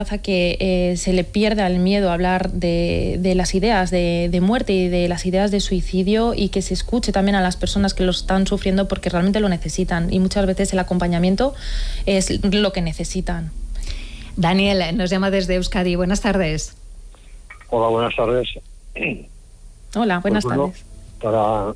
a que se le pierda el miedo a hablar de las ideas de muerte y de las ideas de suicidio, y que se escuche también a las personas que lo están sufriendo, porque realmente lo necesitan, y muchas veces el acompañamiento es lo que necesitan. Daniel nos llama desde Euskadi. Buenas tardes. Hola, buenas tardes. Hola, buenas tardes. Para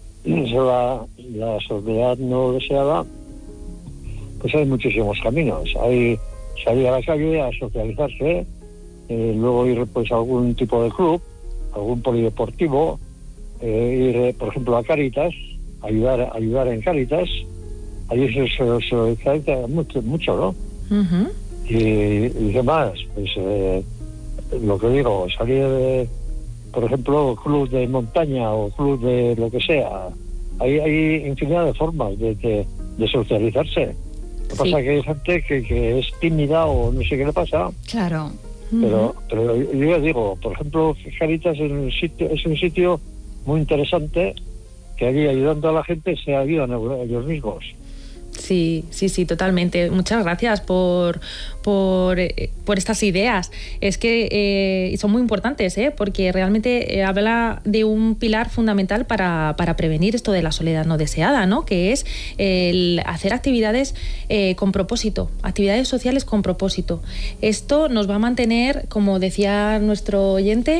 la soledad no deseada, pues hay muchísimos caminos. Hay salir a la calle a socializarse, luego ir pues a algún tipo de club, algún polideportivo, ir por ejemplo a Cáritas, ayudar en Cáritas. Allí se socializa mucho, ¿no? Uh-huh. Y qué más, pues lo que digo, salir por ejemplo club de montaña o club de lo que sea. Hay infinidad de formas de socializarse. Lo que pasa es que hay gente que es tímida o no sé qué le pasa. Claro. Pero yo ya digo, por ejemplo, Cáritas es un sitio muy interesante, que allí ayudando a la gente se ayudan a ellos mismos. Sí, totalmente. Muchas gracias por estas ideas. Es que son muy importantes, porque realmente habla de un pilar fundamental para prevenir esto de la soledad no deseada, ¿no? Que es el hacer actividades con propósito, actividades sociales con propósito. Esto nos va a mantener, como decía nuestro oyente,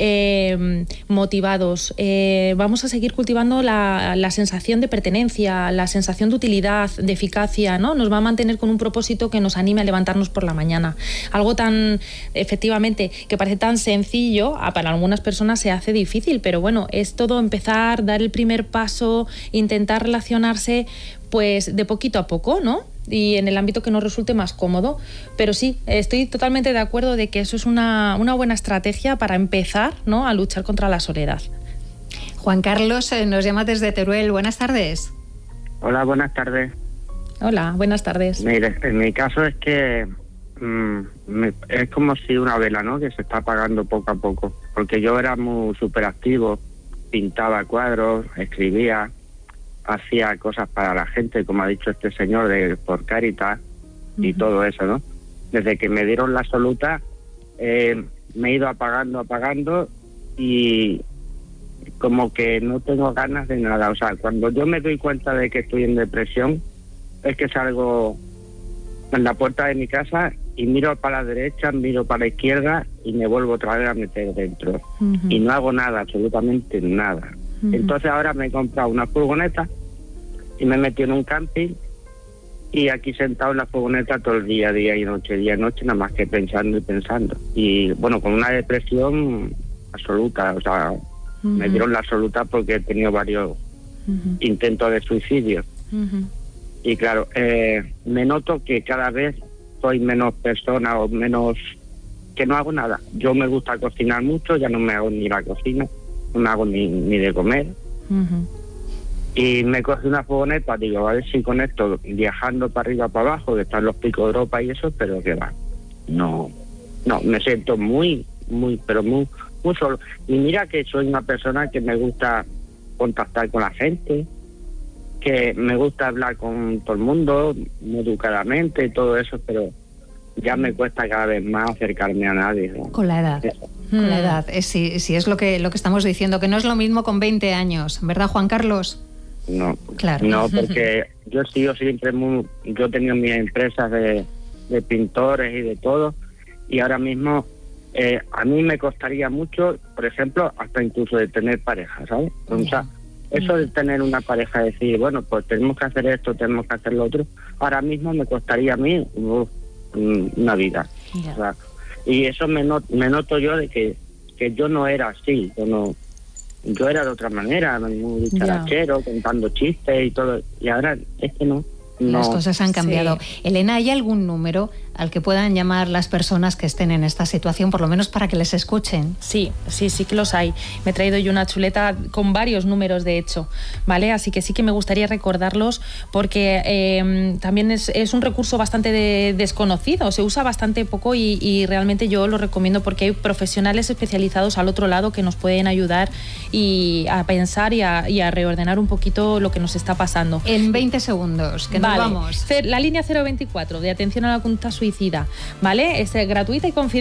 motivados. Vamos a seguir cultivando la sensación de pertenencia, la sensación de utilidad, de eficacia, ¿no? Nos va a mantener con un propósito que nos anime a levantarnos por la mañana. Algo tan, efectivamente, que parece tan sencillo, para algunas personas se hace difícil, pero bueno, es todo empezar, dar el primer paso, intentar relacionarse, pues de poquito a poco, ¿no? Y en el ámbito que nos resulte más cómodo. Pero sí, estoy totalmente de acuerdo de que eso es una buena estrategia para empezar, ¿no?, a luchar contra la soledad. Juan Carlos nos llama desde Teruel. Buenas tardes. Hola, buenas tardes. Hola, buenas tardes. Mire, en mi caso es que es como si una vela, ¿no?, que se está apagando poco a poco. Porque yo era muy súper activo, pintaba cuadros, escribía, hacía cosas para la gente, como ha dicho este señor, por Cáritas y todo eso, ¿no? Desde que me dieron la absoluta, me he ido apagando y como que no tengo ganas de nada. O sea, cuando yo me doy cuenta de que estoy en depresión, es que salgo en la puerta de mi casa y miro para la derecha, miro para la izquierda y me vuelvo otra vez a meter dentro. Y no hago nada, absolutamente nada. Entonces ahora me he comprado una furgoneta y me he metido en un camping y aquí sentado en la furgoneta todo el día y noche, nada más que pensando y pensando. Y bueno, con una depresión absoluta, o sea, me dieron la absoluta porque he tenido varios intentos de suicidio. Y claro, me noto que cada vez soy menos persona o menos, que no hago nada. Yo me gusta cocinar mucho, ya no me hago ni la cocina, no me hago ni de comer. Y me cogí una furgoneta, digo, a ver si con esto, viajando para arriba, para abajo, que están los picos de Europa y eso, pero que va. No, me siento muy solo. Y mira que soy una persona que me gusta contactar con la gente, que me gusta hablar con todo el mundo, muy educadamente y todo eso, pero ya me cuesta cada vez más acercarme a nadie, ¿no? Con la edad. Con la edad. Sí, es lo que estamos diciendo, que no es lo mismo con 20 años, ¿verdad, Juan Carlos? No, claro. No, porque yo he sido siempre yo he tenido mis empresas de pintores y de todo, y ahora mismo a mí me costaría mucho, por ejemplo, hasta incluso de tener pareja, ¿sabes? O sea, eso de tener una pareja, decir, bueno, pues tenemos que hacer esto, tenemos que hacer lo otro, ahora mismo me costaría a mí una vida. O sea, y eso me noto yo de que yo no era así, yo era de otra manera, muy dicharachero, contando chistes y todo, y ahora es que no. Las cosas han cambiado. Sí. Elena, ¿hay algún número al que puedan llamar las personas que estén en esta situación, por lo menos para que les escuchen? Sí que los hay. Me he traído yo una chuleta con varios números, de hecho, ¿vale? Así que sí que me gustaría recordarlos porque también es un recurso bastante desconocido, se usa bastante poco y realmente yo lo recomiendo porque hay profesionales especializados al otro lado que nos pueden ayudar y a pensar y a reordenar un poquito lo que nos está pasando. En 20 segundos, que nos vamos. La línea 024 de atención a la consulta suicida, ¿vale? Es gratuita y confidencial.